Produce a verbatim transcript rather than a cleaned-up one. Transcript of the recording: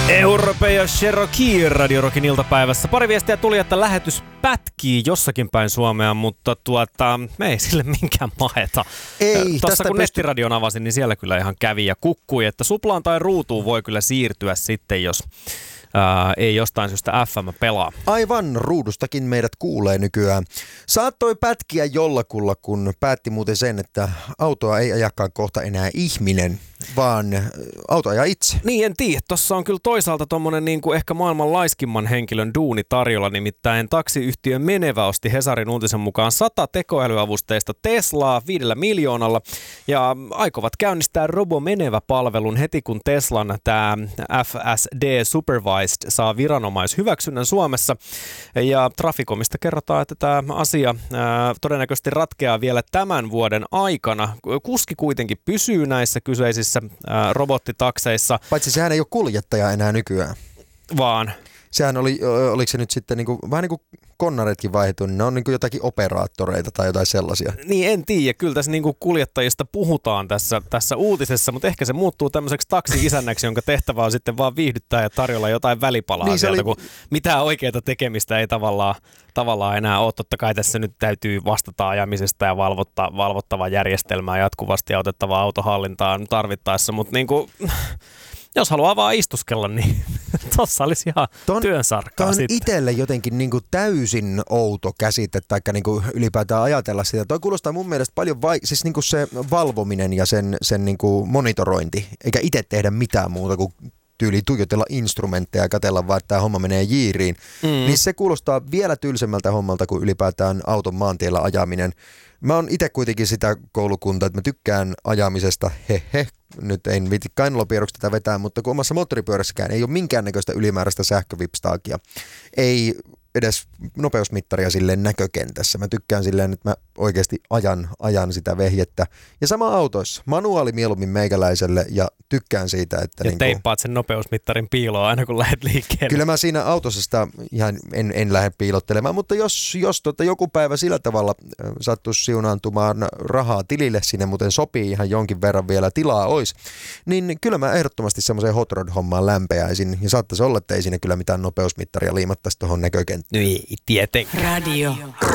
Europeja Cherokee Radio Rockin iltapäivässä. Pari viestiä tuli, että lähetys pätkii jossakin päin Suomea, mutta tuota, me ei sille minkään maheta. Ei, Tuossa kun pysty... nettiradion avasin, niin siellä kyllä ihan kävi ja kukkui, että suplaan tai ruutuun voi kyllä siirtyä sitten, jos ää, ei jostain syystä F M pelaa. Aivan, ruudustakin meidät kuulee nykyään. Saattoi pätkiä jollakulla, kun päätti muuten sen, että autoa ei ajakaan kohta enää ihminen, vaan auto ajaa itse. Niin, en tiedä. Tuossa on kyllä toisaalta tommonen niin kuin ehkä maailman laiskimman henkilön duuni tarjolla, nimittäin taksiyhtiö Menevä osti Hesarin uutisen mukaan sata tekoälyavusteista Teslaa viidellä miljoonalla ja aikovat käynnistää Robo Menevä-palvelun heti, kun Teslan tämä F S D Supervised saa viranomaishyväksynnän Suomessa. Ja Traficomista kerrotaan, että tämä asia ää, todennäköisesti ratkeaa vielä tämän vuoden aikana. Kuski kuitenkin pysyy näissä kyseisissä ää, robottitakseissa. Paitsi sehän ei ole kuljettaja enää nykyään. Vaan. Sehän oli, oliko se nyt sitten niin kuin, vähän niin kuin konnaretkin vaihdettu, niin ne on niin kuin jotakin operaattoreita tai jotain sellaisia. Niin, en tiedä. Kyllä tässä niin kuin kuljettajista puhutaan tässä, tässä uutisessa, mutta ehkä se muuttuu tämmöiseksi taksi-isännäksi, jonka tehtävä on sitten vaan viihdyttää ja tarjolla jotain välipalaa niin sieltä, oli... kun mitään oikeaa tekemistä ei tavallaan, tavallaan enää ole. Totta kai tässä nyt täytyy vastata ajamisesta ja valvotta, valvottavaa järjestelmää jatkuvasti ja otettavaa autohallintaan tarvittaessa, mutta niin kuin... Jos haluaa vaan istuskella, niin tossa olisi ihan ton, työn sarkkaa sitten. Tämä on itselle jotenkin niin kuin täysin outo käsite, tai niin kuin ylipäätään ajatella sitä. Toi kuulostaa mun mielestä paljon, vai, siis niin kuin se valvominen ja sen, sen niin kuin monitorointi, eikä itse tehdä mitään muuta kuin tyyliin tuijotella instrumentteja ja katsella vaan, että tämä homma menee jiiriin. Mm. Niin se kuulostaa vielä tylsemmältä hommalta kuin ylipäätään auton maantiellä ajaminen. Mä oon itse kuitenkin sitä koulukuntaa, että mä tykkään ajamisesta, he he, nyt en viti kainalopieruksi tätä vetää, mutta kun omassa moottoripyörässäkään ei ole minkäännäköistä ylimääräistä sähkövipstaakia, ei edes nopeusmittaria silleen näkökentässä. Mä tykkään silleen, että mä oikeasti ajan, ajan sitä vehjettä. Ja sama autoissa. Manuaali mieluummin meikäläiselle ja tykkään siitä, että... Ja niin teippaat sen nopeusmittarin piiloon aina kun lähdet liikkeelle. Kyllä mä siinä autossa sitä ihan en, en lähde piilottelemaan, mutta jos, jos tota joku päivä sillä tavalla sattuisi siunaantumaan rahaa tilille, sinne muuten sopii ihan jonkin verran vielä tilaa olisi, niin kyllä mä ehdottomasti semmoiseen hot rod-hommaan lämpeäisin. Ja saattaisi olla, että ei siinä kyllä mitään nopeusmittaria liimattaisi tuohon näkökenttään. Ei, tietenkin. Radio